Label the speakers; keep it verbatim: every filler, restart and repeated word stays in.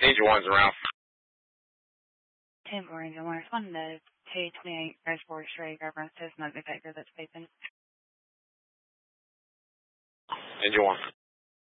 Speaker 1: Angel one's around.
Speaker 2: ten four, Angel one. Responding to two twenty-eight Reservoir Street, reference to smoke detector that's beeping.
Speaker 1: Angel one.